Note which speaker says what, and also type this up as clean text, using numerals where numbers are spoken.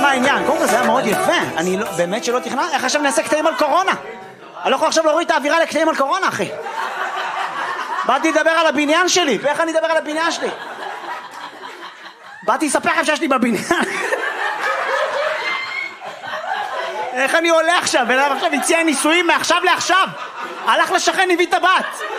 Speaker 1: מה העניין? קודם כל זה היה מאוד יפה. אני באמת שלא תכנן. איך עכשיו נעשה קטעים על קורונה? אני לא יכול עכשיו להוריד את האווירה לקטעים על קורונה, אחי. באתי לדבר על הבניין שלי. ואיך אני אדבר על הבניין שלי? באתי לספר לכם שיש לי בבניין. איך אני עולה עכשיו? ועכשיו הציע נישואים מעכשיו לעכשיו. הלך לשכן, הביא את הבת.